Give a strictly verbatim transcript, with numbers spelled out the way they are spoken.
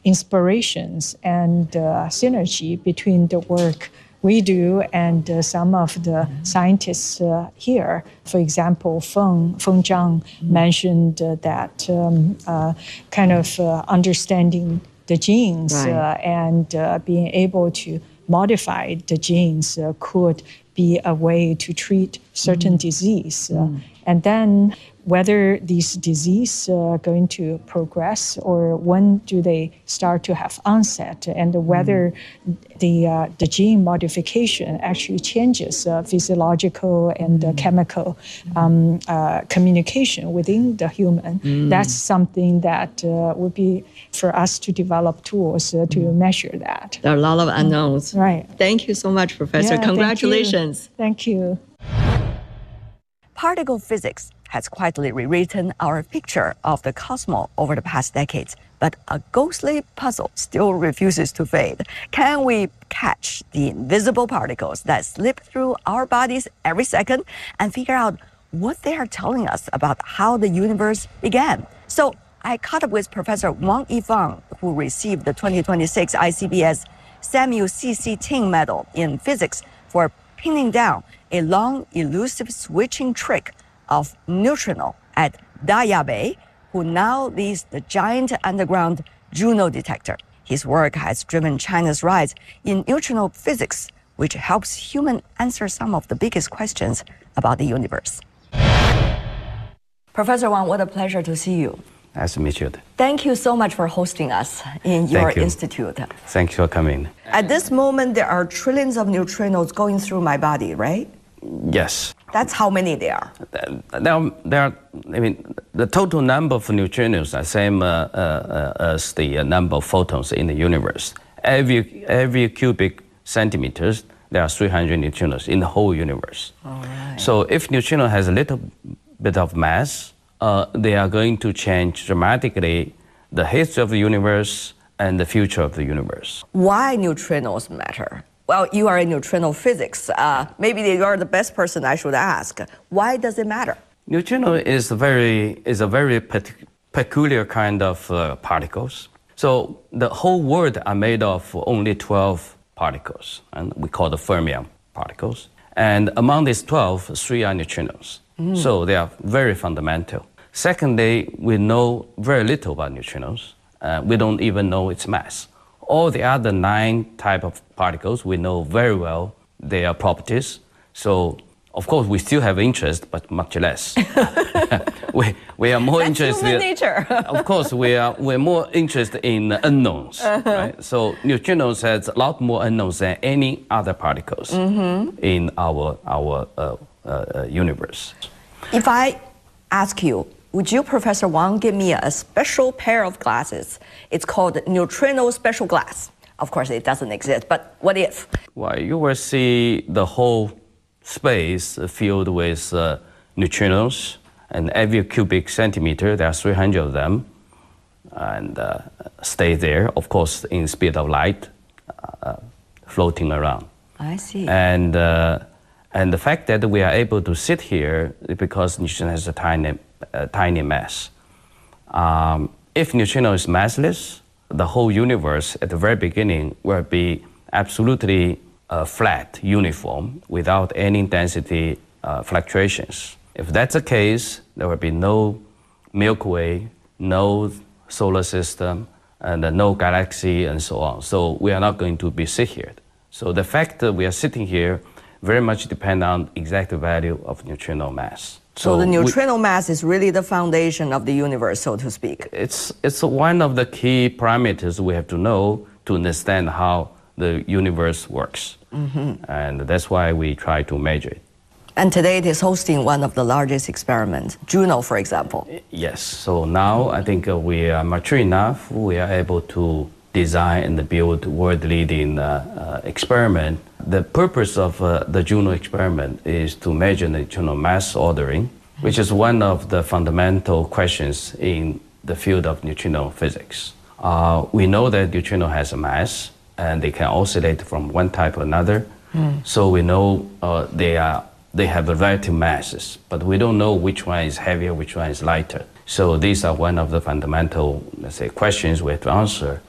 inspirations and uh, synergy between the work we do and uh, some of the scientists uh, here. For example, Feng, Feng Zhang mentioned uh, that um, uh, kind of uh, understanding the genes right. uh, and uh, being able to modify the genes uh, could be a way to treat certain mm. disease. Uh, mm. And then whether these diseases are uh, going to progress or when do they start to have onset, and whether mm. the uh, the gene modification actually changes uh, physiological and uh, chemical um, uh, communication within the human. Mm. That's something that uh, would be for us to develop tools uh, to mm. measure that. There are a lot of unknowns. Mm. Right. Thank you so much, Professor. Yeah, Congratulations. Thank you. Thank you. Particle physics has quietly rewritten our picture of the cosmos over the past decades, but a ghostly puzzle still refuses to fade. Can we catch the invisible particles that slip through our bodies every second and figure out what they are telling us about how the universe began? So I caught up with Professor Wang Yifang, who received the twenty twenty-six I C B S Samuel C C Ting Medal in Physics for pinning down a long, elusive switching trick of neutrino at Daya Bay, who now leads the giant underground Juno detector. His work has driven China's rise in neutrino physics, which helps humans answer some of the biggest questions about the universe. Professor Wang, what a pleasure to see you. Nice to meet you. Thank you so much for hosting us in your you. institute. Thanks for coming. At this moment, there are trillions of neutrinos going through my body, right? Yes. That's how many there are. There are, there are I mean, the total number of neutrinos are the same uh, uh, as the number of photons in the universe. Every, every cubic centimeters, there are three hundred neutrinos in the whole universe. All right. So if neutrino has a little bit of mass, uh, they are going to change dramatically the history of the universe and the future of the universe. Why neutrinos matter? Well, you are in neutrino physics. Uh, maybe you are the best person I should ask. Why does it matter? Neutrino is a very, is a very peculiar kind of uh, particles. So the whole world are made of only twelve particles, and we call the fermion particles. And among these twelve, three are neutrinos. Mm. So they are very fundamental. Secondly, we know very little about neutrinos. Uh, we don't even know its mass. All the other nine type of particles, we know very well their properties. So, of course, we still have interest, but much less. we, we are more That's interested. Human nature. Of course, we are we're more interested in unknowns. Uh-huh. Right? So, neutrinos has a lot more unknowns than any other particles mm-hmm. in our our uh, uh, universe. If I ask you, would you, Professor Wang, give me a special pair of glasses? It's called neutrino special glass. Of course, it doesn't exist, but what if? Well, you will see the whole space filled with uh, neutrinos, and every cubic centimeter, there are three hundred of them, and uh, stay there, of course, in speed of light, uh, floating around. I see. And, uh, and the fact that we are able to sit here is because neutrino has a tiny A tiny mass. Um, if neutrino is massless, the whole universe at the very beginning will be absolutely uh, flat, uniform, without any density uh, fluctuations. If that's the case, there will be no Milky Way, no solar system, and uh, no galaxy, and so on. So we are not going to be sit here. So the fact that we are sitting here very much depends on exact value of neutrino mass. So, so the neutrino we, mass is really the foundation of the universe, so to speak. It's, it's one of the key parameters we have to know to understand how the universe works. Mm-hmm. And that's why we try to measure it. And today it is hosting one of the largest experiments, Juno, for example. Yes. So now I think uh, we are mature enough, we are able to design and build world-leading uh, uh, experiment. The purpose of uh, the Juno experiment is to measure neutrino mass ordering, which is one of the fundamental questions in the field of neutrino physics. Uh, we know that neutrino has a mass, and they can oscillate from one type to another. Mm. So we know uh, they, are, they have relative masses, but we don't know which one is heavier, which one is lighter. So these are one of the fundamental, let's say, questions we have to answer.